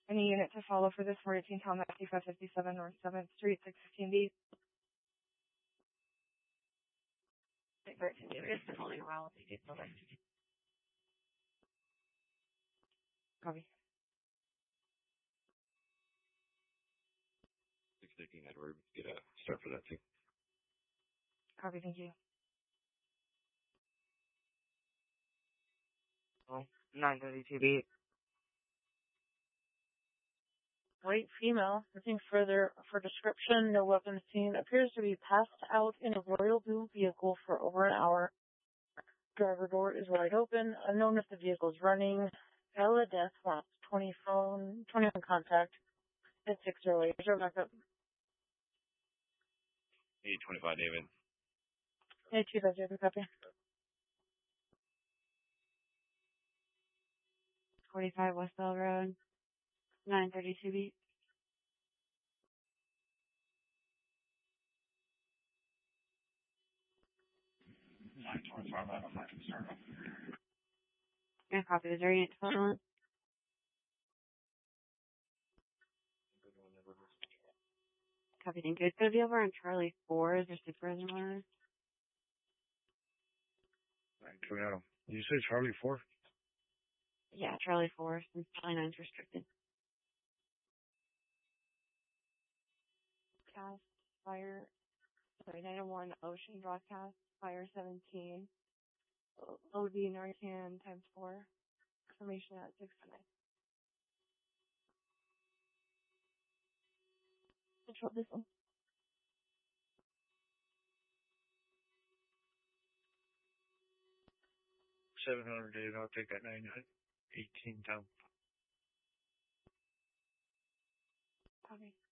Any unit to follow for this 418 Tom 5557 North 7th Street, 615B. 613, it's been holding a while. Copy. 613 Edward, get a start for that too. Copy, thank you. 932B. White female. Nothing further for description. No weapon seen. Appears to be passed out in a royal blue vehicle for over an hour. Driver door is wide open. Unknown if the vehicle is running. Ella Death wants 20 on contact at 608. Show back up. 825 David. 825 David, copy. 45 Westbell Road. 932B. Yeah, copy. Is there any phone? Copy, thank you. It's going to be over on Charlie 4. Is there supervisor on? Toyota. Did you say Charlie 4? Yeah, Charlie 4. Since Charlie 9's restricted. Cast, fire, 901 Ocean broadcast, fire 17. OD Narcan times 4. Information at 6:09. Control this one. 700 David, I'll take that 918 down. Copy.